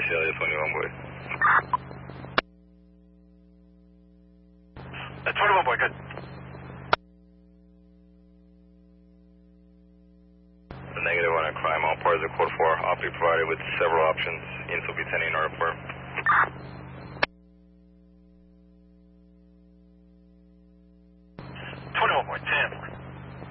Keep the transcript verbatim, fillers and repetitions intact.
Charlie twenty-one, boy. Uh, twenty-one, boy, good. The negative one at crime. All parties are code four. Off be provided with several options. Info be ten in our report.